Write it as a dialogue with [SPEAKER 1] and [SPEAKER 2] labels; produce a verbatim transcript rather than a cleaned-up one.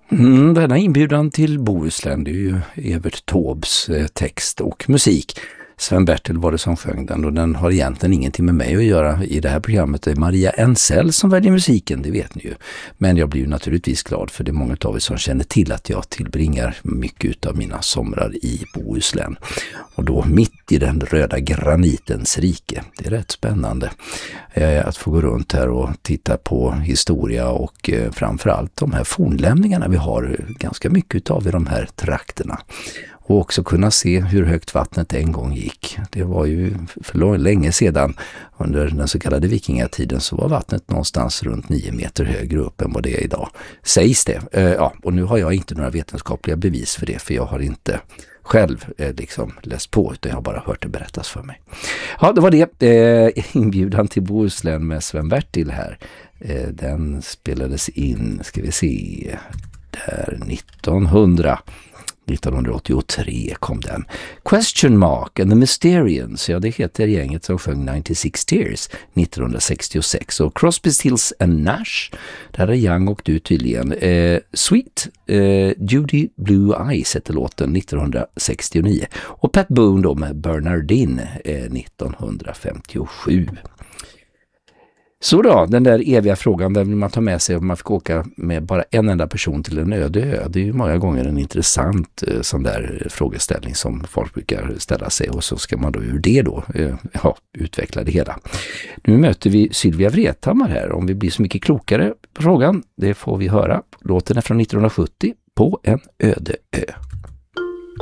[SPEAKER 1] Mm, denna inbjudan till Bohuslän, det är ju Evert Taubes eh, text och musik. Sven-Bertil var det som sjöng den, och den har egentligen ingenting med mig att göra i det här programmet. Det är Maria Ensell som väljer musiken, det vet ni ju. Men jag blir ju naturligtvis glad, för det är många av er som känner till att jag tillbringar mycket av mina somrar i Bohuslän. Och då mitt i den röda granitens rike. Det är rätt spännande eh, att få gå runt här och titta på historia och eh, framförallt de här fornlämningarna vi har ganska mycket av i de här trakterna. Och också kunna se hur högt vattnet en gång gick. Det var ju för länge sedan, under den så kallade vikingatiden, så var vattnet någonstans runt nio meter högre upp än vad det är idag. Sägs det. Eh, ja, och nu har jag inte några vetenskapliga bevis för det, för jag har inte själv eh, liksom läst på, utan jag har bara hört det berättas för mig. Ja, det var det. Eh, inbjudan till Bohuslän med Sven-Bertil här. Eh, den spelades in, ska vi se, där nittonhundra. nittonhundraåttiotre kom den. Question Mark and the Mysterians, ja det heter gänget som sjöng nittiosex Tears nittonhundrasextiosex. Och Crosby, Stills and Nash, där är Young och du tydligen. Eh, Sweet eh, Judy Blue Eyes heter låten nittonhundrasextionio. Och Pat Boone då med Bernardine eh, nittonhundrafemtiosju. Så då, den där eviga frågan, där vill man ta med sig om man fick åka med bara en enda person till en öde ö. Det är ju många gånger en intressant eh, sån där frågeställning som folk brukar ställa sig, och så ska man då ur det då eh, ja, utveckla det hela. Nu möter vi Sylvia Vrethammar här. Om vi blir så mycket klokare på frågan, det får vi höra. Låten är från nittonhundrasjuttio, På en öde ö.